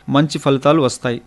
మంచి ఫలితాలు వస్తాయి.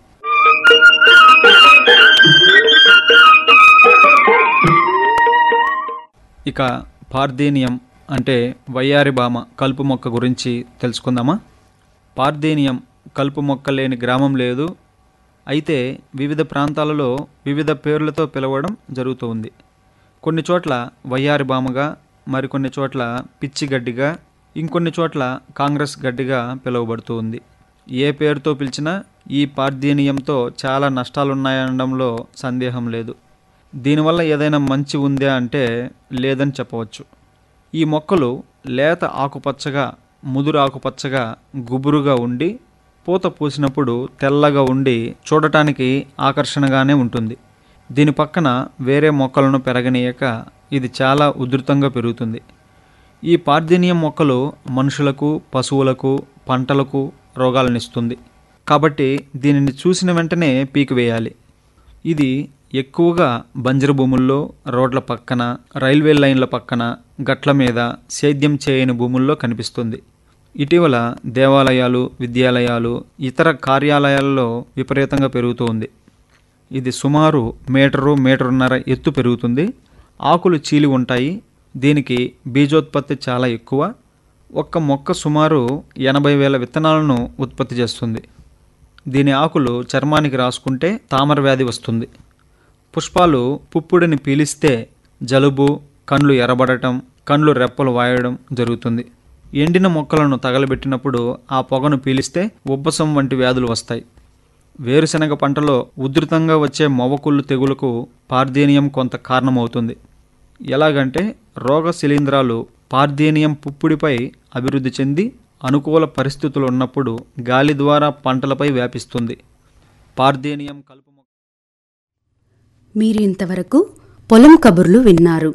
ఇక పార్థేనియం అంటే వయ్యారిబామ కలుపు మొక్క గురించి తెలుసుకుందామా. పార్థేనియం కలుపు మొక్క లేని గ్రామం లేదు. అయితే వివిధ ప్రాంతాలలో వివిధ పేర్లతో పిలవడం జరుగుతూ ఉంది. కొన్ని చోట్ల వయ్యారిబామగా, మరికొన్ని చోట్ల పిచ్చి గడ్డిగా, ఇంకొన్ని చోట్ల కాంగ్రెస్ గడ్డిగా పిలువబడుతూ ఉంది. ఏ పేరుతో పిలిచినా ఈ పార్థేనియంతో చాలా నష్టాలున్నాయనడంలో సందేహం లేదు. దీనివల్ల ఏదైనా మంచి ఉందా అంటే లేదని చెప్పవచ్చు. ఈ మొక్కలు లేత ఆకుపచ్చగా, ముదురు ఆకుపచ్చగా, గుబురుగా ఉండి పూత పూసినప్పుడు తెల్లగా ఉండి చూడటానికి ఆకర్షణగానే ఉంటుంది. దీని పక్కన వేరే మొక్కలను పెరగనీయక ఇది చాలా ఉధృతంగా పెరుగుతుంది. ఈ పార్థేనియం మొక్కలు మనుషులకు, పశువులకు, పంటలకు రోగాలనిస్తుంది. కాబట్టి దీనిని చూసిన వెంటనే పీకివేయాలి. ఇది ఎక్కువగా బంజరు భూముల్లో, రోడ్ల పక్కన, రైల్వే లైన్ల పక్కన, గట్ల మీద, సేద్యం చేయని భూముల్లో కనిపిస్తుంది. ఇటీవల దేవాలయాలు, విద్యాలయాలు, ఇతర కార్యాలయాలలో విపరీతంగా పెరుగుతూ ఉంది. ఇది సుమారు మీటరున్నర ఎత్తు పెరుగుతుంది. ఆకులు చీలి ఉంటాయి. దీనికి బీజోత్పత్తి చాలా ఎక్కువ. ఒక్క మొక్క సుమారు 80,000 విత్తనాలను ఉత్పత్తి చేస్తుంది. దీని ఆకులు చర్మానికి రాసుకుంటే తామర వ్యాధి వస్తుంది. పుష్పాలు పుప్పుడిని పీలిస్తే జలుబు, కండ్లు ఎర్రబడటం, కండ్లు రెప్పలు వాయడం జరుగుతుంది. ఎండిన మొక్కలను తగలబెట్టినప్పుడు ఆ పొగను పీలిస్తే ఉబ్బసం వంటి వ్యాధులు వస్తాయి. వేరుశనగ పంటలో ఉధృతంగా వచ్చే మొవ్వకుళ్ళు తెగులకు పార్థేనియం కొంత కారణమవుతుంది. ఎలాగంటే రోగ శిలీంధ్రాలు పార్థేనియం పుప్పుడిపై అభివృద్ధి చెంది అనుకూల పరిస్థితులు ఉన్నప్పుడు గాలి ద్వారా పంటలపై వ్యాపిస్తుంది. పార్థేనియం కలుపు మొక్క. మీరు ఇంతవరకు పొలం కబుర్లు విన్నారు.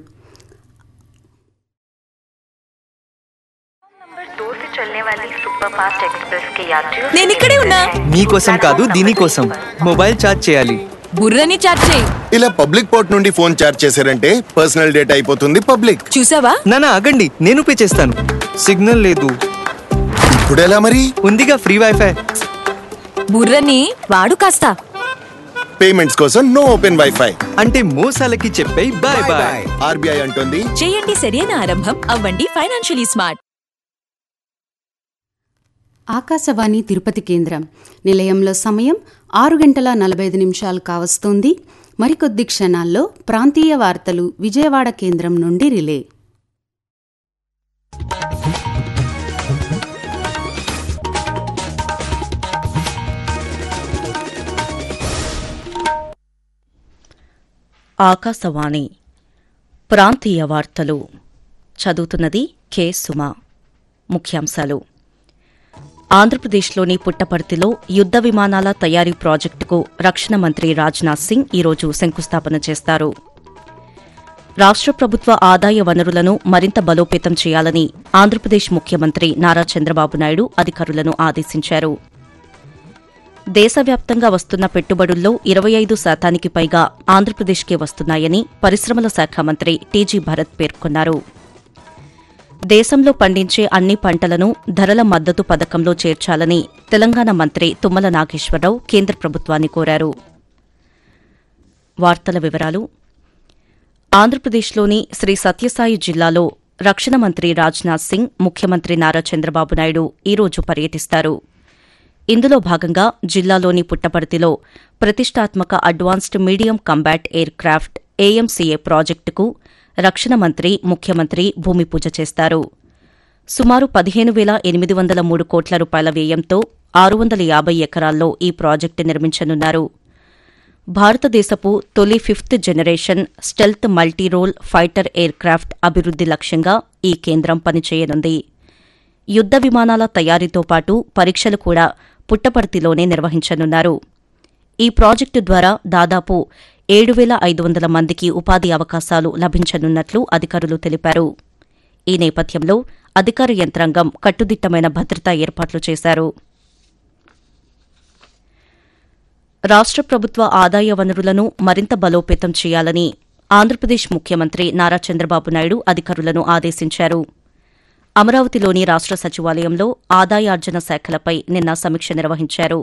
నేను ఇక్కడే ఉన్నా. మీకోసం కాదు, దీనికోసం. మొబైల్ ఛార్జ్ చేయాలి. బుర్రని ఛార్జ్ చేయి. ఇలా పబ్లిక్ పోర్ట్ నుండి ఫోన్ ఛార్జ్ చేశారంటే పర్సనల్ డేటా అయిపోతుంది పబ్లిక్. చూసావా? నానా ఆగండి, నేను పే చేస్తాను. సిగ్నల్ లేదు. ఇప్పుడు ఎలా మరి? ఉందిగా ఫ్రీ వైఫై. బుర్రని వాడు కాస్త. పేమెంట్స్ కోసం నో ఓపెన్ వైఫై. అంటే మోసాలకి చెప్పే బాయ్ బాయ్. ఆర్బీఐ అంటుంది చేయండి సరైన ఆరంభం, అవ్వండి ఫైనాన్షియలీ స్మార్ట్. ఆకాశవాణి తిరుపతి కేంద్రం నిలయంలో సమయం 6:45 కావస్తోంది. మరికొద్ది క్షణాల్లో ప్రాంతీయ వార్తలు విజయవాడ కేంద్రం నుండి రిలే. ఆకాశవాణి ప్రాంతీయ వార్తలు చదువుతున్నది కె సుమా. ముఖ్యాంశాలు: ఆంధ్రప్రదేశ్లోని పుట్టపర్తిలో యుద్ద విమానాల తయారీ ప్రాజెక్టుకు రక్షణ మంత్రి రాజ్నాథ్ సింగ్ ఈరోజు శంకుస్థాపన చేస్తారు. రాష్ట్ర ప్రభుత్వ ఆదాయ వనరులను మరింత బలోపేతం చేయాలని ఆంధ్రప్రదేశ్ ముఖ్యమంత్రి నారా చంద్రబాబు నాయుడు అధికారులను ఆదేశించారు. దేశవ్యాప్తంగా వస్తున్న పెట్టుబడుల్లో 25% పైగా ఆంధ్రప్రదేశ్కే వస్తున్నాయని పరిశ్రమల శాఖ మంత్రి టీజీ భరత్ పేర్కొన్నారు. దేశంలో పండించే అన్ని పంటలను ధరల మద్దతు పథకంలో చేర్చాలని తెలంగాణ మంత్రి తుమ్మల నాగేశ్వరరావు కేంద్ర ప్రభుత్వాన్ని కోరారు. వార్తల వివరాలు: ఆంధ్రప్రదేశ్లోని శ్రీ సత్యసాయి జిల్లాలో రక్షణ మంత్రి రాజ్నాథ్ సింగ్, ముఖ్యమంత్రి నారా చంద్రబాబు నాయుడు ఈరోజు పర్యటిస్తారు. ఇందులో భాగంగా జిల్లాలోని పుట్టపర్తిలో ప్రతిష్టాత్మక advanced medium combat air craft AMCA ప్రాజెక్టుకు రక్షణ మంత్రి, ముఖ్యమంత్రి భూమి పూజ చేస్తారు. సుమారు 15,803 కోట్ల రూపాయల వ్యయంతో 650 ఎకరాల్లో ఈ ప్రాజెక్టు నిర్మించనున్నారు. భారతదేశపు తొలి 5th generation stealth multirole fighter air craft అభివృద్ది లక్ష్యంగా ఈ కేంద్రం పనిచేయనుంది. యుద్ద విమానాల తయారీతో పాటు పరీక్షలు కూడా పుట్టపర్తిలోనే నిర్వహించనున్నారు. ఈ ప్రాజెక్టు ద్వారా దాదాపు 7,500 మందికి ఉపాధి అవకాశాలు లభించనున్నట్లు అధికారులు తెలిపారు. ఈ నేపథ్యంలో అధికార యంత్రాంగం కట్టుదిట్టమైన భద్రతా ఏర్పాట్లు చేశారు. రాష్ట్ర ప్రభుత్వ ఆదాయ వనరులను మరింత బలోపేతం చేయాలని ఆంధ్రప్రదేశ్ ముఖ్యమంత్రి నారా చంద్రబాబు నాయుడు అధికారులను ఆదేశించారు. అమరావతిలోని రాష్ట్ర సచివాలయంలో ఆదాయార్జన శాఖలపై నిన్న సమీక్ష నిర్వహించారు.